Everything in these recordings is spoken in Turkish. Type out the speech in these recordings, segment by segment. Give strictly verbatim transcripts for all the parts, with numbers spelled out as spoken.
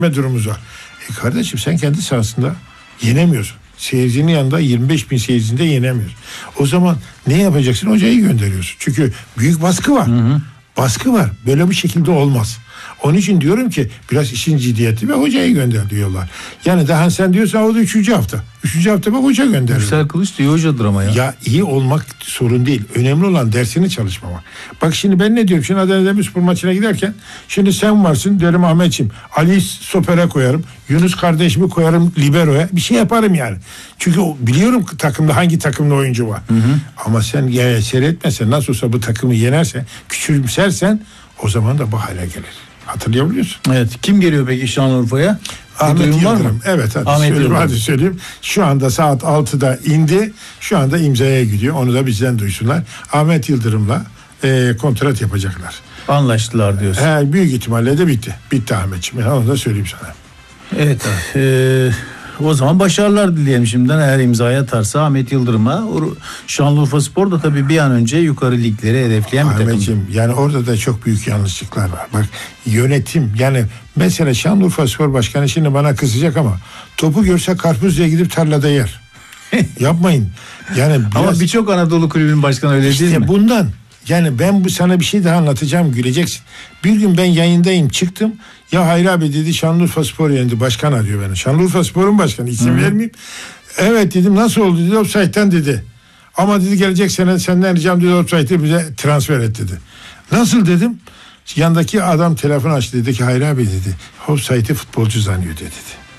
durumumuz var. E kardeşim sen kendi sahasında yenemiyorsun. Seyircinin yanında yirmi beş bin seyircinde yenemiyorsun. O zaman ne yapacaksın? Hocayı gönderiyorsun. Çünkü büyük baskı var. Hı hı. Baskı var. Böyle bir şekilde olmaz. Onun için diyorum ki biraz işin ciddiyeti ve hocayı gönder diyorlar. Yani daha sen diyorsan o da üçüncü hafta. Üçüncü hafta bak hoca gönderiyor. Yüksel Kılıç da iyi hocadır ama ya. Ya iyi olmak sorun değil. Önemli olan dersini çalışmamak. Bak şimdi ben ne diyorum? Şimdi Adana Demirspor maçına giderken şimdi sen varsın derim Ahmetciğim. Ali'yi stopere koyarım. Yunus kardeşimi koyarım libero'ya. Bir şey yaparım yani. Çünkü biliyorum takımda hangi takımda oyuncu var. Hı hı. Ama sen ya, seyretmesen nasıl olsa bu takımı yenersen, küçümsersen o zaman da bu hale gelir. Hatırlayabiliyorsun. Evet. Kim geliyor peki Şanlıurfa'ya? Ahmet Yıldırım. Evet hadi Ahmet söyleyeyim, Yıldırım. hadi söyleyeyim. Şu anda saat altıda indi. Şu anda imzaya gidiyor. Onu da bizden duysunlar. Ahmet Yıldırım'la e, kontrat yapacaklar. Anlaştılar diyorsun. He, büyük ihtimalle de bitti. Bitti Ahmetciğim. Onu da söyleyeyim sana. Evet. E, o zaman başarılar dileyelim şimdiden eğer imzaya atarsa Ahmet Yıldırım'a. Şanlıurfaspor da tabii bir an önce yukarı ligleri hedefleyen bir takım. Ahmetciğim yani orada da çok büyük yanlışlıklar var. Bak yönetim yani mesela Şanlıurfaspor Başkanı şimdi bana kızacak ama topu görse karpuz diye gidip tarlada yer. Yapmayın. Yani biraz... Ama birçok Anadolu kulübünün başkanı öyle işte değil mi? bundan. Yani ben bu sana bir şey daha anlatacağım, güleceksin. Bir gün ben yayındayım, çıktım. Ya Hayri abi dedi Şanlıurfaspor yendi. Başkan arıyor beni. Şanlıurfaspor'un başkanı, isim Hı-hı. vermeyeyim. Evet dedim, nasıl oldu dedi. Offside'den dedi. Ama dedi gelecek sene senden ricam dedi offside'ı bize transfer et dedi. Nasıl dedim. Yandaki adam telefon açtı, dedi ki Hayri abi dedi offside'ı futbolcu zannediyor dedi.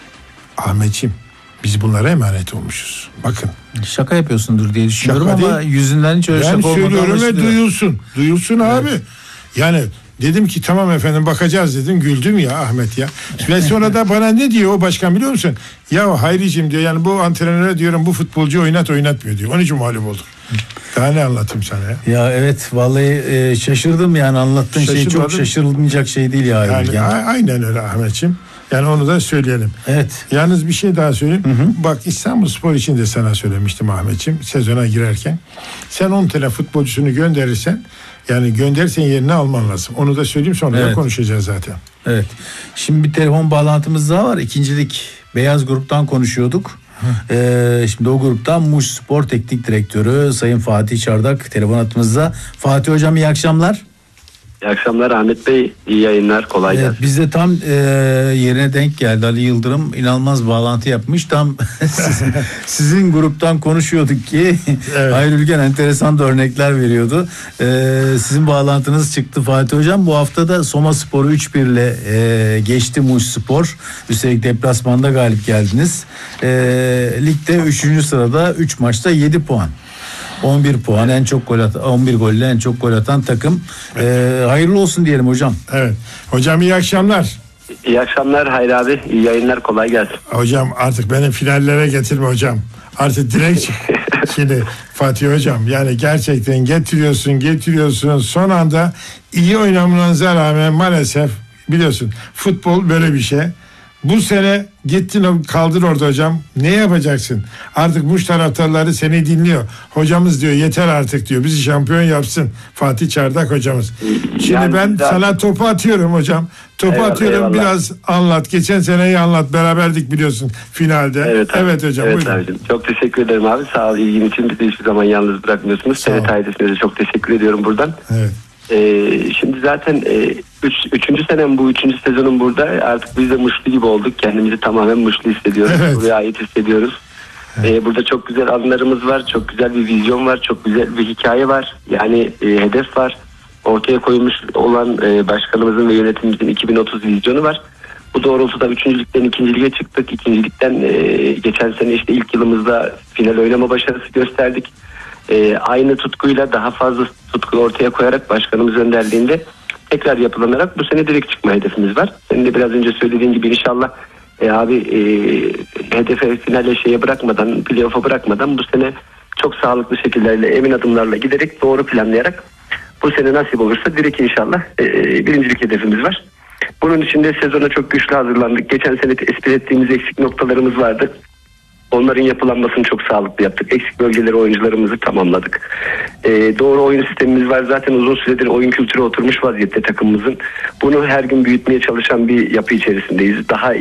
Ahmetciğim biz bunlara emanet olmuşuz. Bakın. Şaka yapıyorsundur diye düşünüyorum şaka ama değil. yüzünden hiç öyle yani şaka olmadan söylüyorum ve duyulsun. Duyulsun evet. Abi. Yani dedim ki tamam efendim bakacağız dedim. Güldüm ya Ahmet ya. Ve sonra da bana ne diyor o başkan biliyor musun? Ya Hayricim diyor yani bu antrenöre diyorum bu futbolcu oynat oynatmıyor diyor. Onun için mağlup olduk. Daha ne anlatayım sana ya? Ya evet vallahi e, şaşırdım yani anlattığın şey çok şaşırılmayacak şey değil ya. Yani, yani. Aynen öyle Ahmetciğim. Yani onu da söyleyelim. Evet. Yalnız bir şey daha söyleyeyim. Hı hı. Bak İstanbulspor için de sana söylemiştim Ahmetciğim sezona girerken. Sen on tane futbolcusunu gönderirsen yani gönderirsen yerine alman lazım. Onu da söyleyeyim sonra evet. da konuşacağız zaten. Evet. Şimdi bir telefon bağlantımız daha var. İkincilik Beyaz Grup'tan konuşuyorduk. Ee, şimdi o gruptan Muş Spor Teknik Direktörü Sayın Fatih Çardak telefon hattımızda. Fatih Hocam iyi akşamlar. İyi akşamlar Ahmet Bey, iyi yayınlar, kolay gelsin. Evet, biz de tam e, yerine denk geldi. Ali Yıldırım inanılmaz bağlantı yapmış. Tam sizin, sizin gruptan konuşuyorduk ki evet. Hayri Ülgen enteresan da örnekler veriyordu. E, sizin bağlantınız çıktı Fatih Hocam. Bu hafta da Soma Spor'u üç bir ile e, geçti Muş Spor. Üstelik deplasmanda galip geldiniz. E, ligde üçüncü sırada üç maçta yedi puan. on bir puan en çok gol atan, on bir golle en çok gol atan takım. Ee, hayırlı olsun diyelim hocam. Evet. Hocam iyi akşamlar. İyi akşamlar Hayri abi. İyi yayınlar, kolay gelsin. Hocam artık beni finallere getirme hocam. Artık direkt şimdi Fatih hocam yani gerçekten getiriyorsun getiriyorsun son anda iyi oynamanıza rağmen maalesef biliyorsun futbol böyle bir şey. Bu sene gittin kaldın orada hocam. Ne yapacaksın? Artık Muş taraftarları seni dinliyor. Hocamız diyor yeter artık diyor. Bizi şampiyon yapsın. Fatih Çardak hocamız. Şimdi yani ben zaten... sana topu atıyorum hocam. Topu eyvallah, atıyorum eyvallah. Biraz anlat. Geçen seneyi anlat. Beraberdik biliyorsun finalde. Evet, evet hocam. Evet abicim. Çok teşekkür ederim abi. Sağ ol ilgin için. Bizi hiçbir zaman yalnız bırakmıyorsunuz. T R T ailesine de çok teşekkür ediyorum buradan. Evet. Ee, şimdi zaten e, üç, üçüncü senem bu üçüncü sezonun burada artık biz de Muşlu gibi olduk, kendimizi tamamen Muşlu hissediyoruz, evet. Buraya ait hissediyoruz. Evet. Ee, burada çok güzel anılarımız var, çok güzel bir vizyon var, çok güzel bir hikaye var, yani e, hedef var, ortaya koyulmuş olan e, başkanımızın ve yönetimimizin iki bin otuz vizyonu var. Bu doğrultuda üçüncülükten ikinciliğe çıktık, ikincilikten e, geçen sene işte ilk yılımızda final oynama başarısı gösterdik. Ee, aynı tutkuyla daha fazla tutku ortaya koyarak başkanımız önderliğinde tekrar yapılanarak bu sene direkt çıkma hedefimiz var. Senin de biraz önce söylediğin gibi inşallah e, abi e, hedefe finale şeye bırakmadan, playoff'a bırakmadan bu sene çok sağlıklı şekillerle, emin adımlarla giderek doğru planlayarak bu sene nasip olursa direkt inşallah e, birincilik hedefimiz var. Bunun için de sezona çok güçlü hazırlandık. Geçen sene tespit ettiğimiz eksik noktalarımız vardı. Onların yapılanmasını çok sağlıklı yaptık. Eksik bölgeleri oyuncularımızı tamamladık. Ee, doğru oyun sistemimiz var. Zaten uzun süredir oyun kültürü oturmuş vaziyette takımımızın. Bunu her gün büyütmeye çalışan bir yapı içerisindeyiz. Daha